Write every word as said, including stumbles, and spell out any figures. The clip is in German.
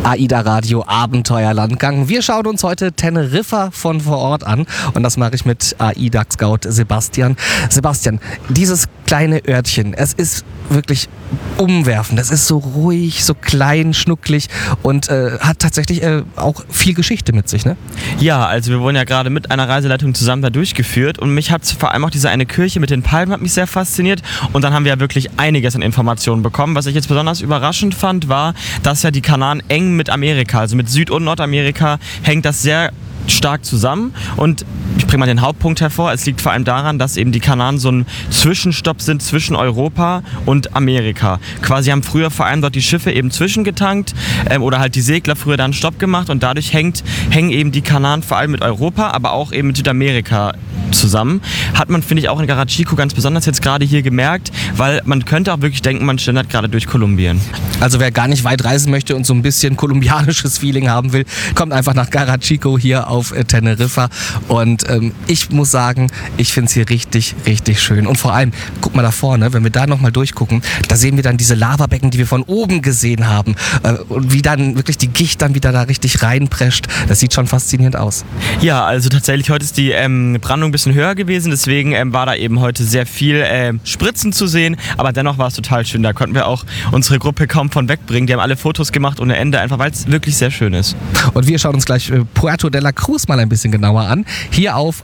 AIDA Radio Abenteuerlandgang. Wir schauen uns heute Teneriffa von vor Ort an und das mache ich mit AIDA-Scout Sebastian. Sebastian, dieses kleine Örtchen, es ist wirklich umwerfend. Es ist so ruhig, so klein, schnucklig und äh, hat tatsächlich äh, auch viel Geschichte mit sich, ne? Ja, also wir wurden ja gerade mit einer Reiseleitung zusammen da durchgeführt und mich hat vor allem auch diese eine Kirche mit den Palmen hat mich sehr fasziniert und dann haben wir ja wirklich einiges an Informationen bekommen. Was ich jetzt besonders überraschend fand, war, dass ja die Kanaren eng mit Amerika, also mit Süd- und Nordamerika, hängt das sehr stark zusammen und ich bringe mal den Hauptpunkt hervor. Es liegt vor allem daran, dass eben die Kanaren so ein Zwischenstopp sind zwischen Europa und Amerika. Quasi haben früher vor allem dort die Schiffe eben zwischengetankt ähm, oder halt die Segler früher dann Stopp gemacht und dadurch hängt, hängen eben die Kanaren vor allem mit Europa, aber auch eben mit Südamerika zusammen. Hat man, finde ich, auch in Garachico ganz besonders jetzt gerade hier gemerkt, weil man könnte auch wirklich denken, man schlendert gerade durch Kolumbien. Also wer gar nicht weit reisen möchte und so ein bisschen kolumbianisches Feeling haben will, kommt einfach nach Garachico hier auf äh, Teneriffa und ähm, ich muss sagen, ich finde es hier richtig, richtig schön und vor allem, guck mal da vorne, wenn wir da nochmal durchgucken, da sehen wir dann diese Lavabecken, die wir von oben gesehen haben äh, und wie dann wirklich die Gicht dann wieder da richtig reinprescht. Das sieht schon faszinierend aus. Ja, also tatsächlich heute ist die ähm, Brandung ein bisschen höher gewesen, deswegen ähm, war da eben heute sehr viel äh, Spritzen zu sehen, aber dennoch war es total schön. Da konnten wir auch unsere Gruppe kaum von wegbringen. Die haben alle Fotos gemacht ohne Ende, einfach weil es wirklich sehr schön ist. Und wir schauen uns gleich äh, Puerto de la Cruz mal ein bisschen genauer an. Hier auf